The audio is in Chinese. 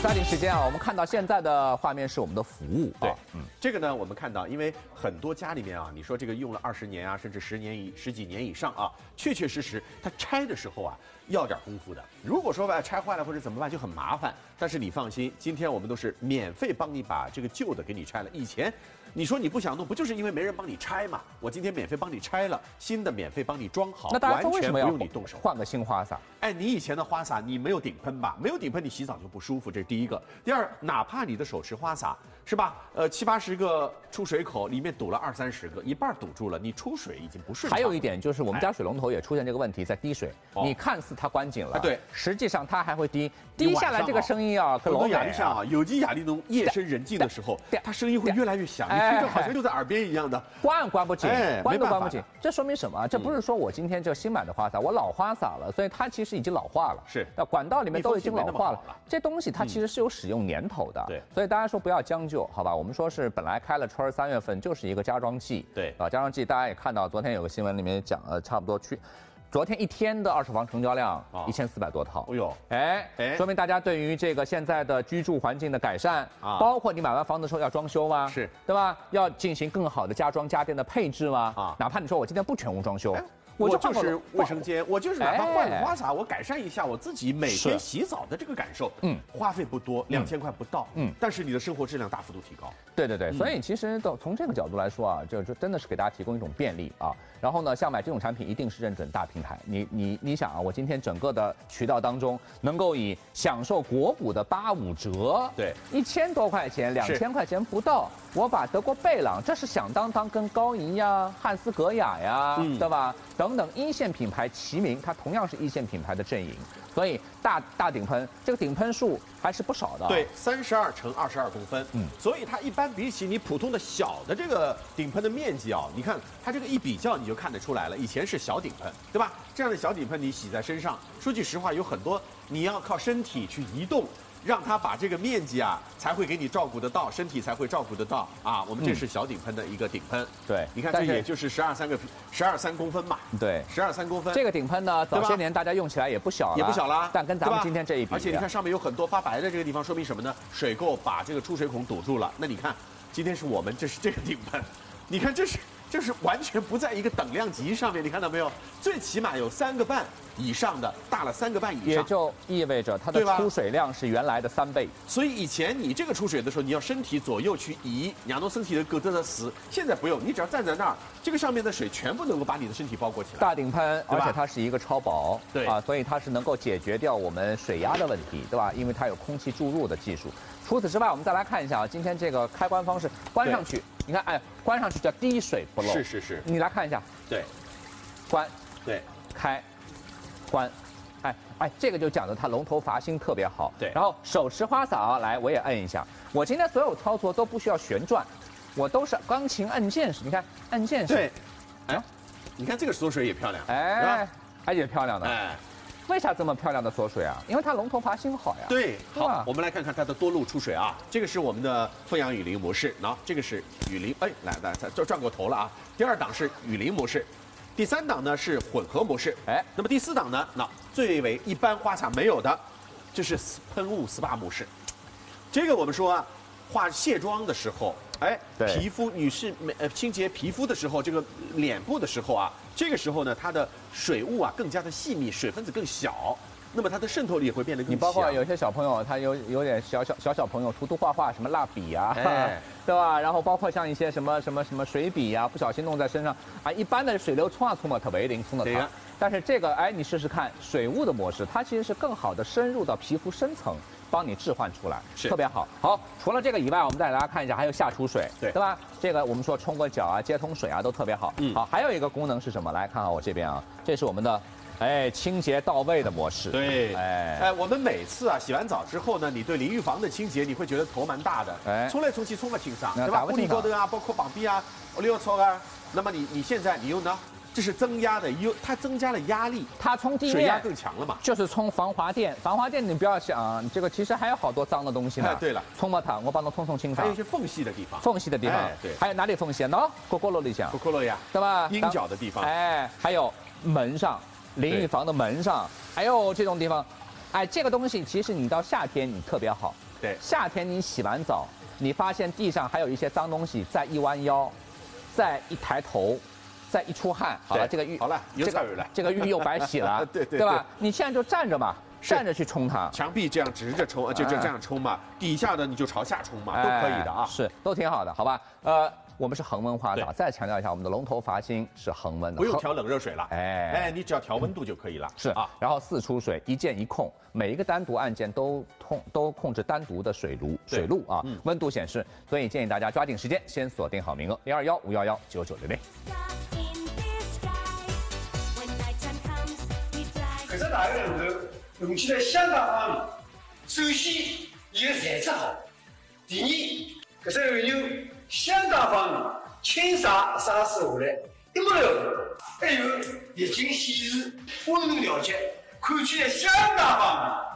抓紧时间啊！我们看到现在的画面是我们的服务啊， 这个呢，我们看到，因为很多家里面啊，你说这个用了20年啊，甚至十几年以上啊，确确实实，它拆的时候啊，要点功夫的。如果说拆坏了或者怎么办，就很麻烦。但是你放心，今天我们都是免费帮你把这个旧的给你拆了。以前你说你不想弄，不就是因为没人帮你拆嘛？我今天免费帮你拆了，新的免费帮你装好， 那大家说完全不为什么要用你动手。 换个新花洒？ 哎，你以前的花洒你没有顶喷吧？没有顶喷，你洗澡就不舒服，这是第一个。第二，哪怕你的手持花洒是吧？70、80个出水口，里面堵了20、30个，一半堵住了，你出水已经不顺畅。 还有一点就是，我们家水龙头也出现这个问题，在滴水。你看似它关紧了， 对， 实际上它还会滴下来，这个声音啊， 很多雅丽像啊，有机雅丽侬夜深人静的时候，它声音会越来越响，你听着好像就在耳边一样的。 关不紧，关都关不紧。这说明什么？这不是说我今天这新买的花洒，我老花洒了，所以它其实已经老化了。 是， 那管道里面都已经老化了。这东西它其实是有使用年头的。 对， 所以大家说不要将就，好吧？我们说是本来开了春3月份就是一个加装季。 对啊，加装季大家也看到，昨天有个新闻里面讲差不多昨天一天的二手房成交量1400多套。 哦呦， 说明大家对于这个现在的居住环境的改善包括你买完房子之后要装修吗？ 是， 对吧？要进行更好的家装家电的配置吗？哪怕你说我今天不全屋装修。 我就是卫生间，我就是哪怕换个花洒，我改善一下我自己每天洗澡的这个感受，花费不多，2000块不到，但是你的生活质量大幅度提高。 对，所以其实从这个角度来说啊，就真的是给大家提供一种便利啊。然后呢，像买这种产品一定是认准大平台。你想啊，我今天整个的渠道当中能够以享受国补的85折， 对 ，1000多块钱，2000块钱不到，我把德国贝朗，这是响当当跟高怡呀、汉斯格雅呀，对吧？等等一线品牌齐名，它同样是一线品牌的阵营，所以大顶喷，这个顶喷数还是不少的。 对，32乘22公分，所以它一般比起你普通的小的这个顶喷的面积啊，你看它这个一比较你就看得出来了，以前是小顶喷，对吧？这样的小顶喷你洗在身上，说句实话，有很多你要靠身体去移动。让它把这个面积啊，才会给你照顾得到，身体才会照顾得到啊。我们这是小顶喷的一个顶喷， 对， 你看这也就是12.3公分嘛， 对 ，12.3公分。 这个顶喷呢，早些年大家用起来也不小了，但跟咱们今天这一比， 而且你看上面有很多发白的这个地方，说明什么呢？水垢把这个出水孔堵住了。那你看，今天是我们这是这个顶喷，你看这是完全不在一个等量级上面，你看到没有？最起码有3个半以上的，大了3个半以上， 也就意味着它的出水量是原来的3倍。 所以以前你这个出水的时候，你要身体左右去移，让侬身体的够得死。现在不用，你只要站在那儿，这个上面的水全部能够把你的身体包裹起来。 大顶喷，而且它是一个超薄， 对啊，所以它是能够解决掉我们水压的问题，对吧？因为它有空气注入的技术。除此之外，我们再来看一下啊，今天这个开关方式，关上去，你看，哎，关上去叫滴水不漏。 是。 你来看一下， 对， 关， 对， 开，关，哎，这个就讲的它龙头阀芯特别好。 对， 然后手持花洒来，我也摁一下。我今天所有操作都不需要旋转，我都是钢琴按键式。你看，按键式。 对，哎，你看这个缩水也漂亮， 哎，也漂亮的， 哎。 为啥这么漂亮的缩水啊？因为它龙头阀芯好呀。 对，好，我们来看看它的多路出水啊。这个是我们的凤阳雨林模式，这个是雨林，哎，来，这转过头了啊。第2档是雨林模式，第3档呢是混合模式，哎，那么第4档呢，最为一般花洒没有的，这是喷雾 SPA 模式。这个我们说啊，卸妆的时候。哎，皮肤女士清洁皮肤的时候，这个脸部的时候啊，这个时候呢，它的水雾啊更加的细密，水分子更小，那么它的渗透力也会变得更强。 你包括有些小朋友，他有点小朋友涂画什么蜡笔啊，对吧？然后包括像一些什么水笔啊，不小心弄在身上啊，一般的水流冲嘛，它不一定冲得透。但是这个，哎，你试试看水雾的模式，它其实是更好的深入到皮肤深层。帮你置换出来，特别好。好，除了这个以外，我们再来大家看一下，还有下出水，对吧？这个我们说冲个脚啊、接通水啊都特别好。好，还有一个功能是什么？来看看我这边啊，这是我们的，清洁到位的模式。 对，我们每次啊洗完澡之后呢，你对淋浴房的清洁你会觉得头蛮大的，冲来冲去冲不清爽，对吧？玻璃高头啊，包括旁边啊、里头搓啊，那么你现在你用呢？这是增压的，它增加了压力， 它冲地面水压更强了嘛？ 就是冲防滑垫，防滑垫你不要想，这个其实还有好多脏的东西呢。 对了， 冲嘛它，我帮它冲清爽。 还有一些缝隙的地方， 对，还有哪里缝隙呢？角落里想， 角落呀， 对吧？ 阴角的地方， 还有门上，淋浴房的门上，还有这种地方，这个东西其实你到夏天你特别好。 对， 夏天你洗完澡，你发现地上还有一些脏东西，再一弯腰，再一抬头。再一出汗，好了，这个浴好了，有菜味了， 这个浴又白洗了，对吧？你现在就站着嘛，站着去冲它， 墙壁这样直着冲，就这样冲嘛，底下的你就朝下冲嘛，都可以的啊， 是，都挺好的，好吧？我们是恒温花洒，再强调一下，我们的龙头阀芯是恒温的， 不用调冷热水了，你只要调温度就可以了， 是啊。然后4出水，一键一控，每一个单独按键都控制单独的水路啊，温度显示，所以建议大家抓紧时间，先锁定好名额，021-511-9966。 搿只大个龙头用起来相当方便。首先，伊个材质好；第二，搿只按钮相当方便，轻撒洒水下来一目了然。还有液晶显示、温度调节，看起来相当方便。